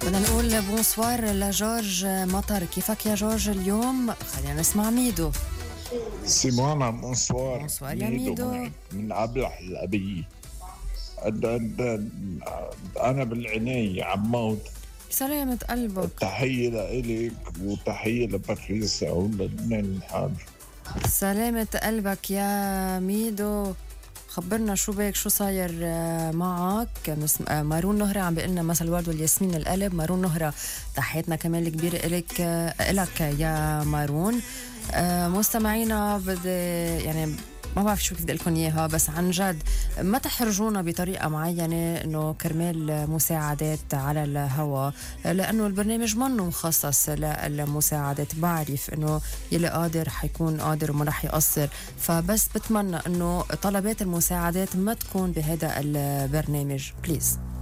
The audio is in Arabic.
بدنا نقول بونسوار لجورج مطر. كيفك يا جورج اليوم؟ خلينا نسمع ميدو. سيمونا بونسوار. بونسوار يا ميدو ميدو. من أبلح الأبي. أنا بالعناية عمود. سلامة قلبك. تحية لإلك وتحية لباتريسيا ولبنان الحاج. سلامة قلبك يا ميدو. خبرنا شو بك، شو صاير معك؟ مارون نهرة عم بيقلنا مثل الورد والياسمين القلب. مارون نهرة تحياتنا كمان الكبيرة إلك يا مارون. مستمعينا بدي يعني ما بعرف شو بدي لكم اياها، بس عن جد ما تحرجونا بطريقه معينه انه كرمال مساعدات على الهواء، لانه البرنامج منه مخصص للمساعدات. بعرف انه يلي قادر حيكون قادر وما رح يقصر، فبس بتمنى انه طلبات المساعدات ما تكون بهذا البرنامج بليز.